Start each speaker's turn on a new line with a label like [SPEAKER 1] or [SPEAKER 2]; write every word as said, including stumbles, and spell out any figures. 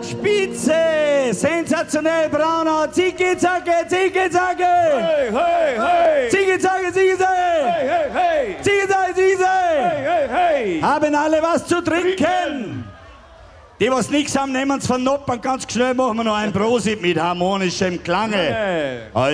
[SPEAKER 1] Spitze! Sensationell, Brauner! Zicke, zacke, zicke, zacke!
[SPEAKER 2] Hey, hey, hey!
[SPEAKER 1] Zicke, zacke, zicke, zacke!
[SPEAKER 2] Hey, hey, hey!
[SPEAKER 1] Zicke, zacke, zicke, zacke!
[SPEAKER 2] Hey, hey, hey!
[SPEAKER 1] Haben alle was zu trinken?
[SPEAKER 2] Trinken.
[SPEAKER 1] Die, was nichts haben, nehmen es von Noppern. Ganz schnell machen wir noch ein Prosit mit harmonischem Klange.
[SPEAKER 2] Hey.